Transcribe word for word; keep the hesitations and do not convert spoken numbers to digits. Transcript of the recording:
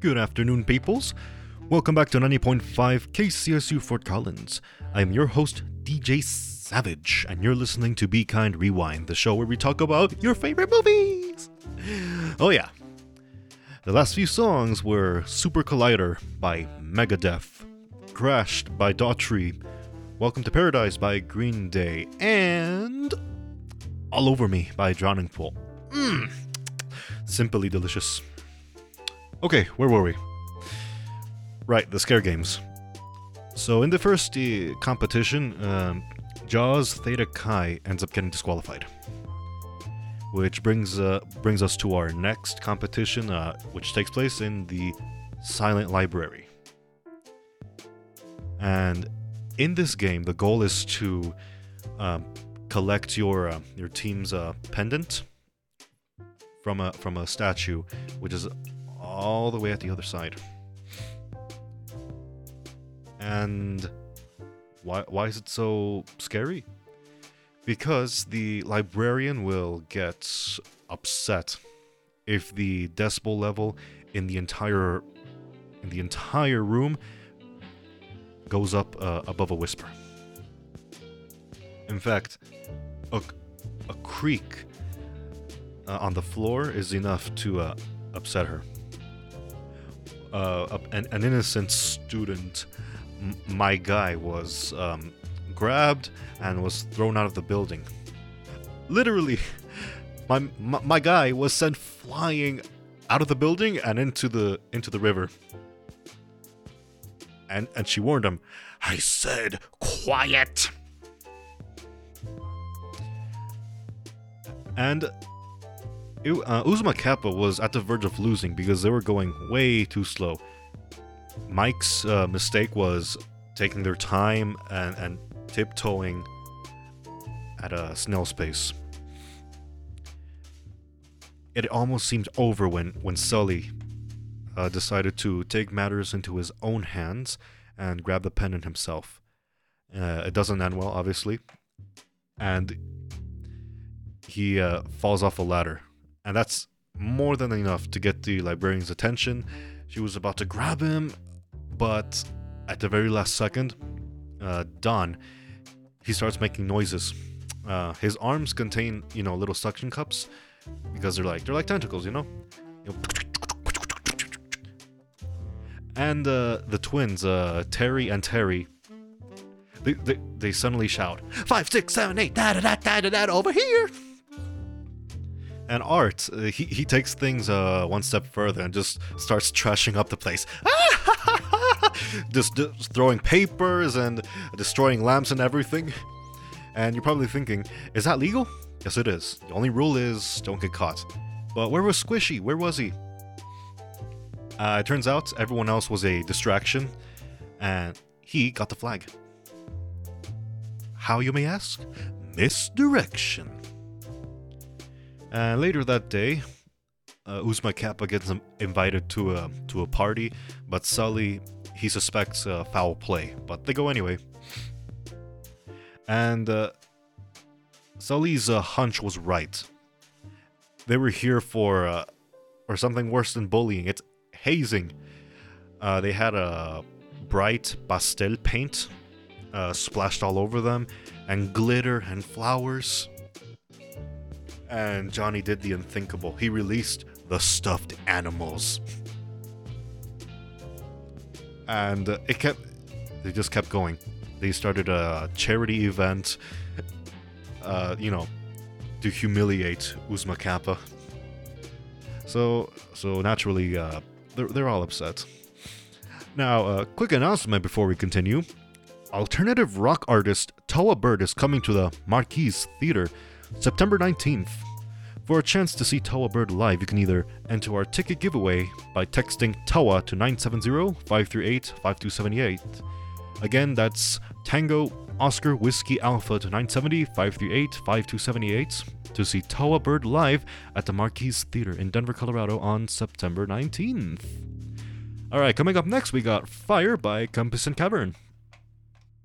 Good afternoon, peoples. Welcome back to ninety point five K C S U Fort Collins. I'm your host, D J Savage, and you're listening to Be Kind Rewind, the show where we talk about your favorite movies. Oh yeah. The last few songs were Super Collider by Megadeth, Crashed by Daughtry, Welcome to Paradise by Green Day, and All Over Me by Drowning Pool. Mmm, simply delicious. Okay, where were we? Right, the scare games. So in the first uh, competition, um, Jaws Theta Chi ends up getting disqualified. Which brings uh, brings us to our next competition, uh, which takes place in the Silent Library. And in this game, the goal is to um, collect your uh, your team's uh, pendant from a from a statue, which is all the way at the other side. And why why is it so scary? Because the librarian will get upset if the decibel level in the entire in the entire room goes up uh, above a whisper. In fact, a, a creak uh, on the floor is enough to uh, upset her. Uh, an, an innocent student, m- my guy, was um, grabbed and was thrown out of the building. Literally, my, my my guy was sent flying out of the building and into the into the river. And and she warned him, "I said quiet." And uh, Uzma Kappa was at the verge of losing because they were going way too slow. Mike's uh, mistake was taking their time and, and tiptoeing at a snail's pace. It almost seemed over when, when Sully uh, decided to take matters into his own hands and grab the pendant himself. Uh, it doesn't end well, obviously. And he uh, falls off a ladder. And that's more than enough to get the librarian's attention. She was about to grab him, but at the very last second, uh, Don, he starts making noises. Uh, his arms contain, you know, little suction cups because they're like they're like tentacles, you know. You know and uh, the twins, uh, Terry and Terry, they, they they suddenly shout, "Five, six, seven, eight, da da da da da da over here!" And Art, uh, he, he takes things uh, one step further and just starts trashing up the place. just, just throwing papers and destroying lamps and everything. And you're probably thinking, is that legal? Yes, it is. The only rule is don't get caught. But where was Squishy? Where was he? Uh, it turns out everyone else was a distraction, and he got the flag. How, you may ask? Misdirection. And later that day, uh, Uzma Kappa gets invited to a to a party, but Sully, he suspects uh, foul play, but they go anyway. And uh, Sully's uh, hunch was right. They were here for uh, or something worse than bullying. It's hazing. Uh, they had a bright pastel paint uh, splashed all over them, and glitter and flowers. And Johnny did the unthinkable. He released the stuffed animals. And uh, it kept... They just kept going. They started a charity event, uh, you know, to humiliate Uzma Kappa. So, so naturally, uh, they're, they're all upset. Now, a uh, quick announcement before we continue. Alternative rock artist Toa Bird is coming to the Marquise Theater September nineteenth. For a chance to see Toa Bird live, you can either enter our ticket giveaway by texting TOA to nine seven zero, five three eight, five two seven eight. Again, that's Tango Oscar Whiskey Alpha to nine seven zero, five three eight, five two seven eight to see Toa Bird live at the Marquise Theater in Denver, Colorado on September nineteenth. Alright, coming up next, we got Fire by Compass and Cavern.